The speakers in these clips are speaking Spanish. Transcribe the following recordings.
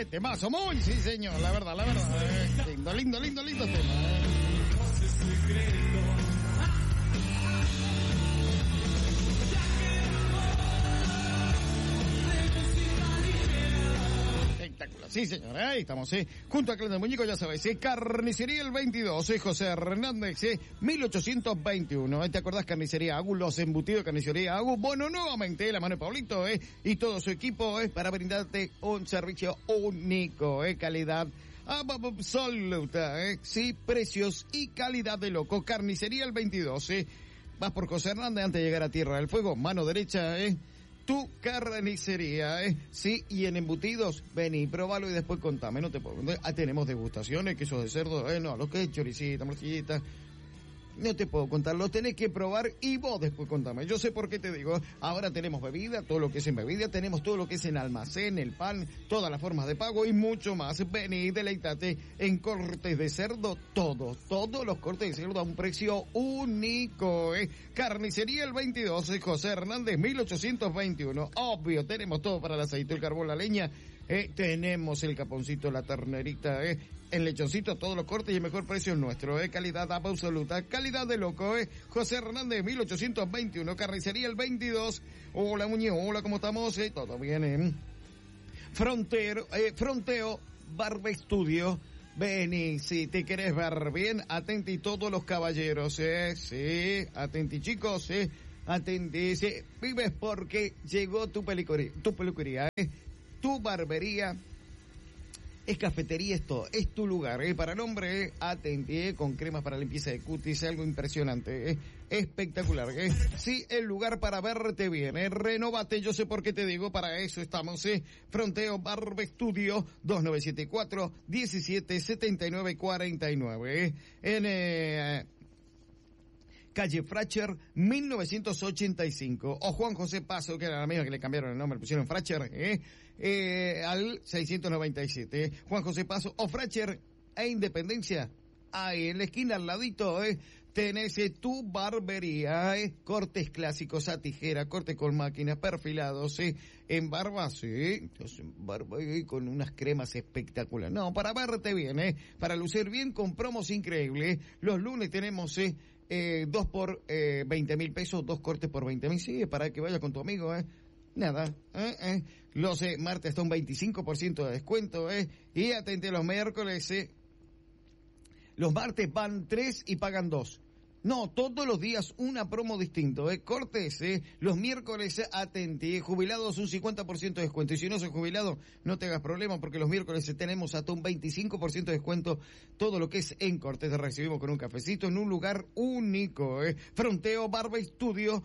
temazo, muy, sí señor, la verdad, lindo tema. Espectacular, sí señor, ahí estamos, junto a Clan del Muñeco, ya sabéis, Carnicería el 22, José Hernández, 1821, ¿te acordás? Carnicería Agu, los embutidos Carnicería Agu, bueno, nuevamente, la mano de Pablito, y todo su equipo, para brindarte un servicio único, calidad absoluta, sí, precios y calidad de loco. Carnicería el 22, vas por José Hernández antes de llegar a Tierra del Fuego, mano derecha, tu carnicería, sí, y en embutidos, vení, probalo y después contame, no te puedo contar. Tenemos degustaciones, quesos de cerdo, no, lo que es choricita, morcillita, no te puedo contar, lo tenés que probar y vos después contame. Yo sé por qué te digo, ahora tenemos bebida, todo lo que es en bebida, tenemos todo lo que es en almacén, el pan, todas las formas de pago y mucho más. Vení, deleitate en cortes de cerdo, todos los cortes de cerdo a un precio único, Carnicería el 22, José Hernández, 1821. Obvio, tenemos todo para el aceite, el carbón, la leña, tenemos el caponcito, la ternerita, el lechoncito, todos los cortes y el mejor precio es nuestro, calidad absoluta, calidad de loco, José Hernández, 1821, Carnicería el 22. Hola Muñoz, hola, ¿cómo estamos? Todo bien, Fronteo, Barba Estudio. Vení, si te querés ver bien, atenti todos los caballeros, sí, atenti chicos, atenti, sí, vives porque llegó tu peluquería, tu barbería, es cafetería, esto es tu lugar, para el hombre, atenti, con cremas para limpieza de cutis, algo impresionante, espectacular, sí, el lugar para verte bien, renovate, yo sé por qué te digo, para eso estamos, Fronteo Barba Estudio, 2974-177949, en calle Fracher, 1985. O Juan José Paso, que era la misma que le cambiaron el nombre, pusieron Fracher, al 697. Juan José Paso o Fracher e Independencia. Ahí en la esquina al ladito, tenés tu barbería, cortes clásicos a tijera, corte con máquinas, perfilados, en barba, entonces, barba con unas cremas espectaculares. No, para verte bien, para lucir bien con promos increíbles. Los lunes tenemos, 2 por 20.000 pesos, 2 cortes por 20.000, sí, para que vayas con tu amigo, nada, los martes hasta un 25% de descuento, y atente los miércoles, los martes van 3 y pagan 2. No, todos los días una promo distinto, cortes, los miércoles, atenti, jubilados un 50% de descuento, y si no sos jubilado, no te hagas problema, porque los miércoles tenemos hasta un 25% de descuento, todo lo que es en cortes, te recibimos con un cafecito en un lugar único, Fronteo Barba Estudio,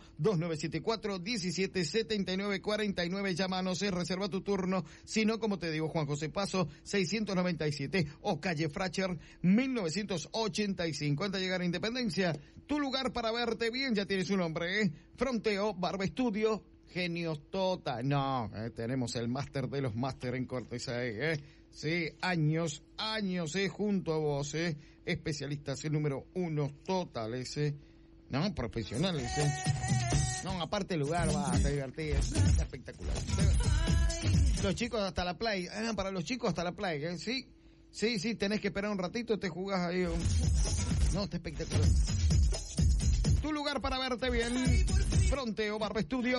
2974-177949, llámanos, reserva tu turno, si no, como te digo, Juan José Paso, 697, o calle Fracher, 1985, antes de llegar a Independencia. Tu lugar para verte bien, ya tienes un nombre, Fronteo Barba Estudio, genios total. No, tenemos el máster de los máster en cortes ahí, sí, años, junto a vos, especialistas número 1 totales, no, profesionales, no, aparte el lugar, te divertís, es espectacular. Los chicos hasta la play, para los chicos hasta la play, sí, tenés que esperar un ratito, te jugás ahí, no, está espectacular. Tu lugar para verte bien, Fronteo Barba Estudio,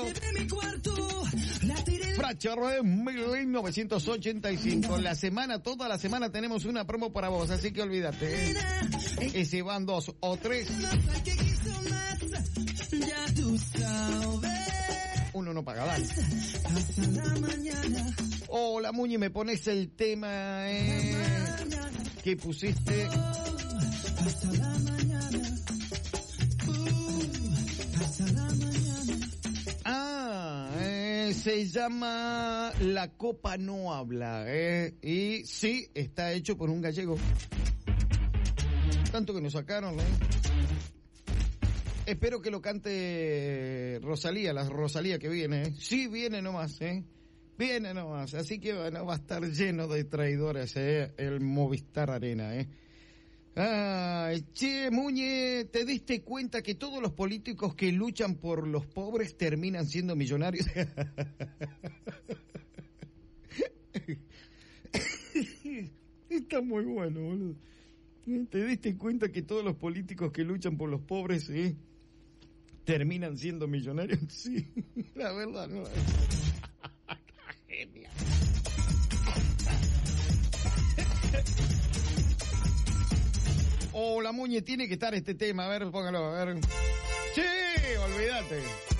Fracher 1985. Toda la semana tenemos una promo para vos, así que olvídate, y si van 2 o 3, uno no paga, dale. Hola Muñe, me pones el tema que pusiste. Se llama La Copa No Habla, y sí, está hecho por un gallego. Tanto que nos sacaron, Espero que lo cante Rosalía, la Rosalía que viene, Sí, viene nomás, Viene nomás, así que bueno, va a estar lleno de traidores, el Movistar Arena, Ay, che, Muñe, ¿te diste cuenta que todos los políticos que luchan por los pobres terminan siendo millonarios? Está muy bueno, boludo. ¿Te diste cuenta que todos los políticos que luchan por los pobres terminan siendo millonarios? Sí, la verdad, no. Genial. Oh, la Muñe, tiene que estar este tema. A ver, póngalo, a ver. Sí, olvídate.